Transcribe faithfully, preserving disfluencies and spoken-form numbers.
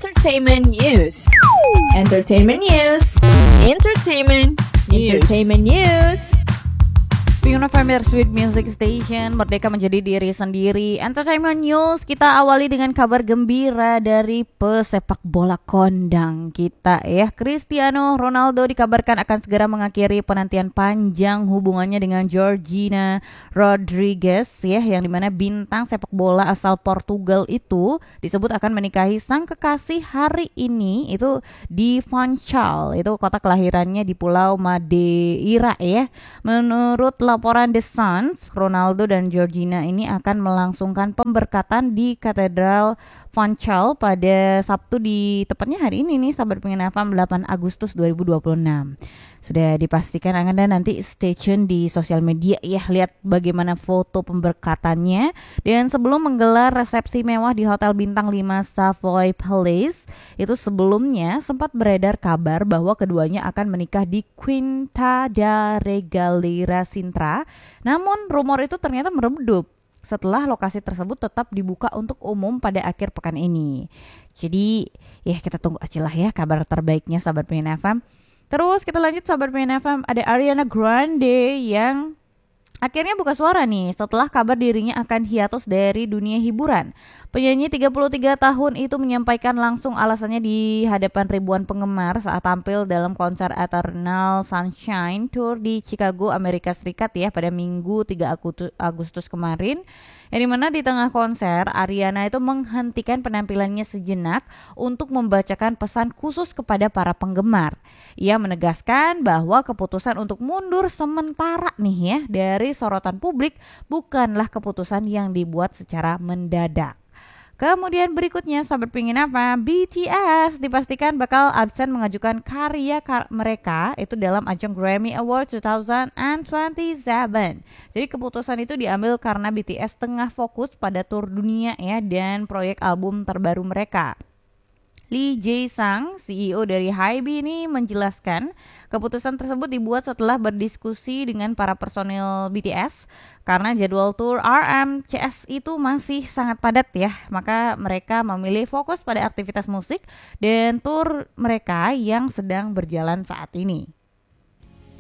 Entertainment news. Entertainment news. Entertainment news. Entertainment news. Pino Premier Sweet Music Station, merdeka menjadi diri sendiri. Entertainment News, kita awali dengan kabar gembira dari pesepak bola kondang kita ya. Cristiano Ronaldo dikabarkan akan segera mengakhiri penantian panjang hubungannya dengan Georgina Rodriguez ya, yang dimana bintang sepak bola asal Portugal itu disebut akan menikahi sang kekasih hari ini itu di Funchal, itu kota kelahirannya di Pulau Madeira ya. Menurut laporan The Sun, Ronaldo dan Georgina ini akan melangsungkan pemberkatan di Katedral Funchal pada Sabtu di tepatnya hari ini nih, sahabat pengen F M, delapan Agustus dua ribu dua puluh enam. Sudah dipastikan Anda nanti stay tune di sosial media ya, lihat bagaimana foto pemberkatannya. Dan sebelum menggelar resepsi mewah di Hotel Bintang lima Savoy Palace, itu sebelumnya sempat beredar kabar bahwa keduanya akan menikah di Quinta da Regalera Sintra. Namun rumor itu ternyata meredup setelah lokasi tersebut tetap dibuka untuk umum pada akhir pekan ini. Jadi ya kita tunggu aja lah ya kabar terbaiknya, sahabat pengen F M. Terus kita lanjut, sahabat pengen F M, ada Ariana Grande yang akhirnya buka suara nih setelah kabar dirinya akan hiatus dari dunia hiburan. Penyanyi tiga puluh tiga tahun itu menyampaikan langsung alasannya di hadapan ribuan penggemar saat tampil dalam konser Eternal Sunshine Tour di Chicago, Amerika Serikat ya pada Minggu tiga Agustus kemarin. Yang dimana di tengah konser, Ariana itu menghentikan penampilannya sejenak untuk membacakan pesan khusus kepada para penggemar. Ia menegaskan bahwa keputusan untuk mundur sementara nih ya dari sorotan publik bukanlah keputusan yang dibuat secara mendadak. Kemudian berikutnya, sahabat pengen apa? B T S dipastikan bakal absen mengajukan karya kar- mereka itu dalam ajang Grammy Award dua ribu dua puluh tujuh. Jadi keputusan itu diambil karena B T S tengah fokus pada tur dunia ya dan proyek album terbaru mereka. Lee Jae-sang, C E O dari HYBE ini menjelaskan keputusan tersebut dibuat setelah berdiskusi dengan para personil B T S karena jadwal tur R M C S itu masih sangat padat ya, maka mereka memilih fokus pada aktivitas musik dan tur mereka yang sedang berjalan saat ini.